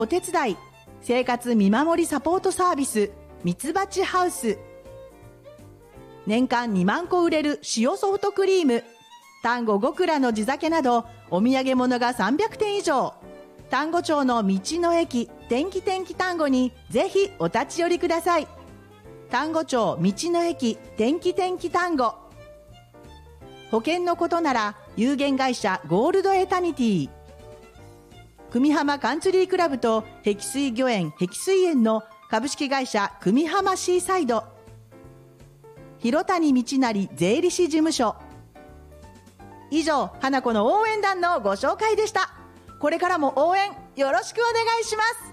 お手伝い、生活見守りサポートサービス、ミツバチハウス。年間2万個売れる塩ソフトクリーム、丹後5蔵の地酒などお土産物が300点以上。丹後町の道の駅天気丹後にぜひお立ち寄りください。丹後町道の駅天気丹後。保険のことなら有限会社ゴールドエタニティ。久美浜カンツリークラブと碧水御苑碧水園の株式会社久美浜シーサイド。広谷道成税理士事務所。以上、花子の応援団のご紹介でした。これからも応援よろしくお願いします。